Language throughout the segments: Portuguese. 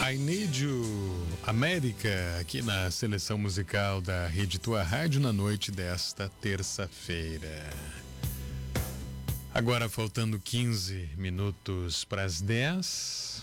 I Need You, América, aqui na seleção musical da Rede Tua Rádio na noite desta terça-feira. Agora faltando 15 minutos para as 10.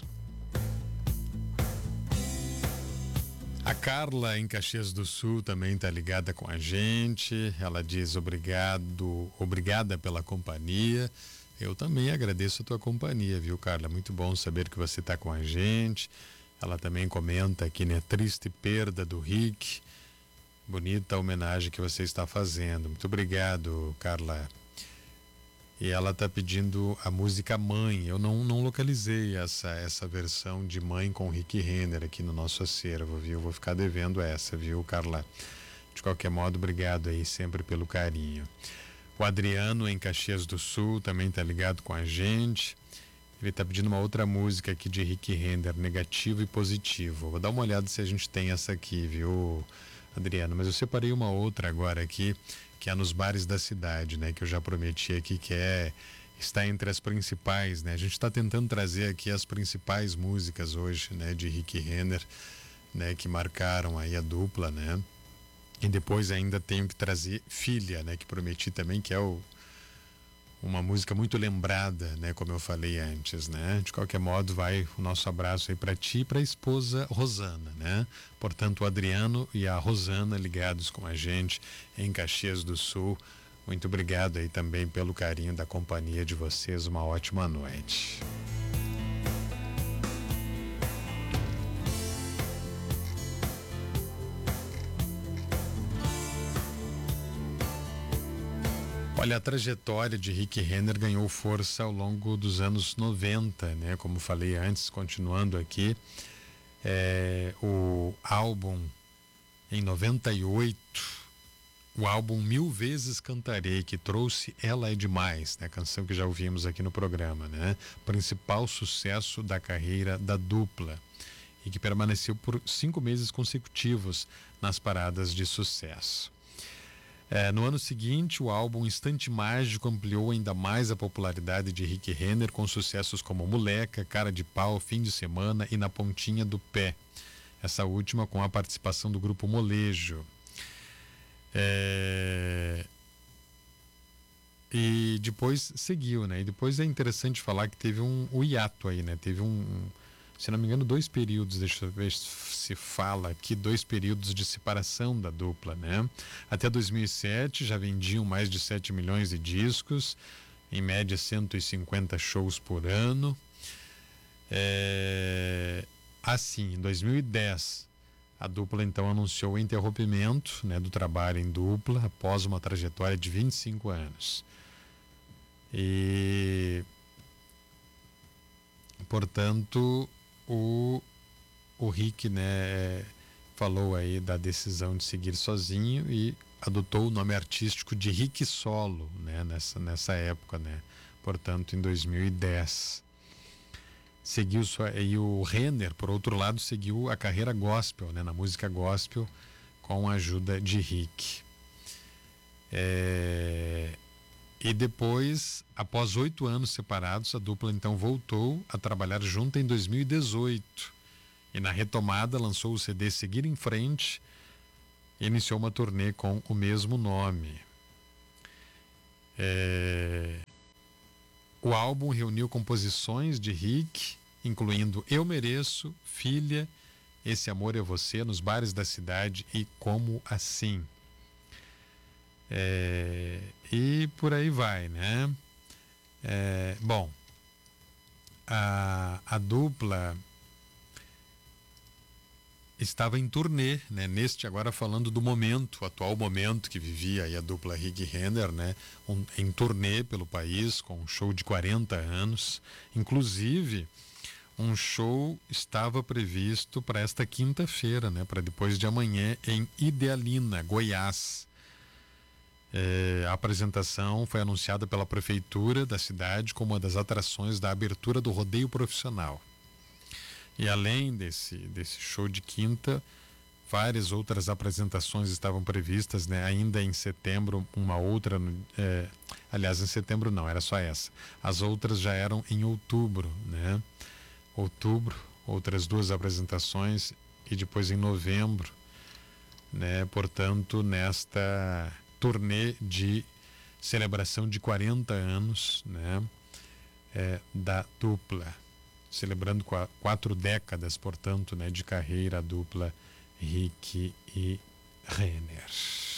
A Carla em Caxias do Sul também está ligada com a gente. Ela diz obrigada pela companhia. Eu também agradeço a tua companhia, viu, Carla? Muito bom saber que você está com a gente. Ela também comenta aqui, né? Triste perda do Rick. Bonita a homenagem que você está fazendo. Muito obrigado, Carla. E ela está pedindo a música Mãe. Eu não localizei essa versão de Mãe com Rick Renner aqui no nosso acervo, viu? Vou ficar devendo essa, viu, Carla? De qualquer modo, obrigado aí sempre pelo carinho. O Adriano em Caxias do Sul também está ligado com a gente. Ele está pedindo uma outra música aqui de Rick Renner, Negativo e Positivo. Vou dar uma olhada se a gente tem essa aqui, viu, Adriano? Mas eu separei uma outra agora aqui, que é Nos Bares da Cidade, né? Que eu já prometi aqui, que está entre as principais, né? A gente está tentando trazer aqui as principais músicas hoje, né? De Rick Renner, né? Que marcaram aí a dupla, né? E depois ainda tenho que trazer Filha, né? Que prometi também, que é uma música muito lembrada, né? Como eu falei antes, né? De qualquer modo, vai o nosso abraço aí para ti e para a esposa Rosana, né? Portanto, o Adriano e a Rosana ligados com a gente em Caxias do Sul. Muito obrigado aí também pelo carinho da companhia de vocês. Uma ótima noite. Olha, a trajetória de Rick Renner ganhou força ao longo dos anos 90, né? Como falei antes, continuando aqui, o álbum em 98, o álbum Mil Vezes Cantarei, que trouxe Ela é Demais, né? Canção que já ouvimos aqui no programa, né? Principal sucesso da carreira da dupla e que permaneceu por 5 meses consecutivos nas paradas de sucesso. No ano seguinte, o álbum Instante Mágico ampliou ainda mais a popularidade de Rick Renner com sucessos como Moleca, Cara de Pau, Fim de Semana e Na Pontinha do Pé. Essa última com a participação do grupo Molejo. E depois seguiu, né? E depois é interessante falar que teve o hiato aí, né? Teve se não me engano, 2 períodos, deixa eu ver se fala aqui, 2 períodos de separação da dupla, né? Até 2007 já vendiam mais de 7 milhões de discos, em média 150 shows por ano. Assim, em 2010, a dupla então anunciou o interrompimento, né, do trabalho em dupla após uma trajetória de 25 anos. E, portanto, o Rick, né, falou aí da decisão de seguir sozinho e adotou o nome artístico de Rick Solo, né, nessa época, né? Portanto, em 2010. E o Renner, por outro lado, seguiu a carreira gospel, né, na música gospel, com a ajuda de Rick. E depois, após 8 anos separados, a dupla então voltou a trabalhar junto em 2018. E na retomada lançou o CD Seguir em Frente e iniciou uma turnê com o mesmo nome. O álbum reuniu composições de Rick, incluindo Eu Mereço, Filha, Esse Amor é Você, Nos Bares da Cidade e Como Assim. E por aí vai, né? Bom, a dupla estava em turnê, né? Agora falando do atual momento que vivia aí a dupla Rick Renner, né? Em turnê pelo país, com um show de 40 anos. Inclusive, um show estava previsto para esta quinta-feira, né? Para depois de amanhã, em Idealina, Goiás. A apresentação foi anunciada pela prefeitura da cidade como uma das atrações da abertura do rodeio profissional. E além desse show de quinta, várias outras apresentações estavam previstas, né? Ainda em setembro, uma outra, aliás, em setembro não, era só essa. As outras já eram em outubro, né? Outubro, outras 2 apresentações e depois em novembro, né? Portanto, nesta turnê de celebração de 40 anos, né? Da dupla, celebrando 4 décadas, portanto, né? De carreira, a dupla Rick e Renner.